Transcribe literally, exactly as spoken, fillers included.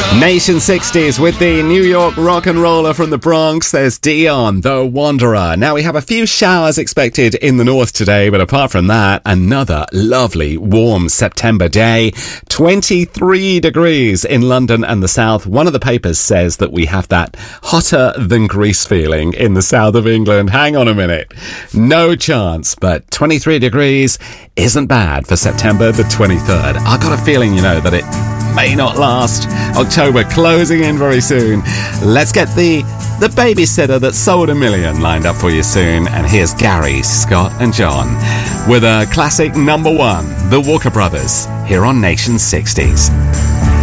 Nation sixties with the New York rock and roller from the Bronx. There's Dion, the Wanderer. Now, we have a few showers expected in the north today, but apart from that, another lovely, warm September day. twenty-three degrees in London and the south. One of the papers says that we have that hotter than Greece feeling in the south of England. Hang on a minute. No chance, but twenty-three degrees isn't bad for September the twenty-third. I got a feeling, you know, that it may not last. October closing in very soon. Let's get the the babysitter that sold a million lined up for you soon. And here's Gary, Scott and John with a classic number one, The Walker Brothers, here on Nation sixties.